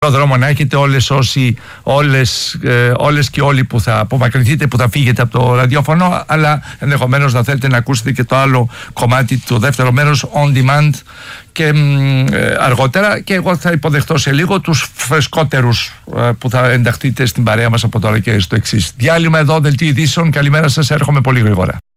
δρόμο να έχετε όλες και όλοι που θα απομακρυνθείτε, που θα φύγετε από το ραδιόφωνο, αλλά ενδεχομένως να θέλετε να ακούσετε και το άλλο κομμάτι, το δεύτερο μέρος on demand και αργότερα, και εγώ θα υποδεχτώ σε λίγο τους φρεσκότερους που θα ενταχθείτε στην παρέα μας από τώρα και στο εξής. Διάλειμμα εδώ, δελτίο ειδήσεων. Καλημέρα σας, έρχομαι πολύ γρήγορα.